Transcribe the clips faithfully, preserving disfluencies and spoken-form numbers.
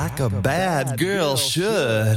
Like a bad girl should.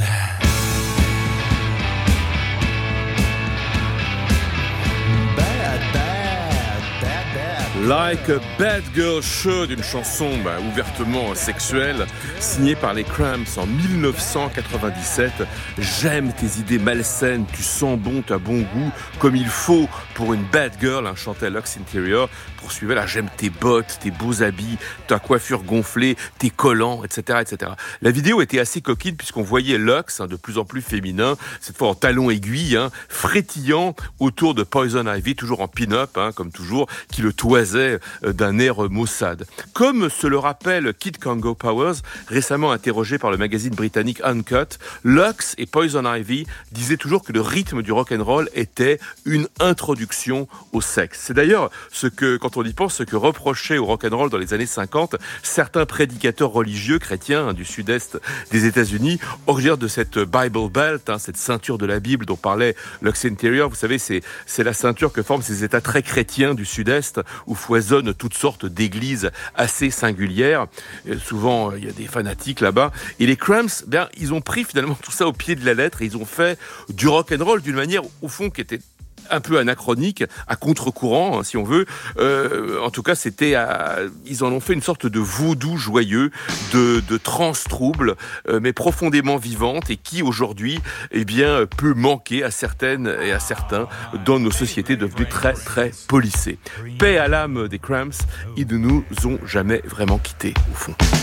Like a Bad Girl Should, une chanson bah, ouvertement sexuelle, signée par les Cramps en dix-neuf cent quatre-vingt-dix-sept. J'aime tes idées malsaines, tu sens bon, t'as bon goût, comme il faut pour une bad girl, hein, chantait Lux Interior. Poursuivait là, j'aime tes bottes, tes beaux habits, ta coiffure gonflée, tes collants, et cetera, et cetera. La vidéo était assez coquine puisqu'on voyait Lux, hein, de plus en plus féminin, cette fois en talons aiguilles, hein, frétillant autour de Poison Ivy, toujours en pin-up, hein, comme toujours, qui le toisait d'un air maussade. Comme se le rappelle Kid Congo Powers, récemment interrogé par le magazine britannique Uncut, Lux et Poison Ivy disaient toujours que le rythme du rock'n'roll était une introduction au sexe. C'est d'ailleurs ce que, quand on y pense, ce que reprochaient au rock'n'roll dans les années cinquante certains prédicateurs religieux chrétiens, hein, du sud-est des États-Unis, originaires de cette Bible Belt, hein, cette ceinture de la Bible dont parlait Lux Interior. Vous savez, c'est, c'est la ceinture que forment ces États très chrétiens du sud-est où foisonnent toutes sortes d'églises assez singulières. Et souvent, il y a des fanatiques là-bas. Et les Cramps, bien, ils ont pris finalement tout ça au pied de la lettre et ils ont fait du rock'n'roll d'une manière, au fond, qui était un peu anachronique, à contre-courant, hein, si on veut. Euh, en tout cas, c'était à... ils en ont fait une sorte de vaudou joyeux, de, de trance trouble, euh, mais profondément vivante et qui, aujourd'hui, eh bien, peut manquer à certaines et à certains dans nos sociétés devenues très, très policées. Paix à l'âme des Cramps, ils ne nous ont jamais vraiment quittés, au fond.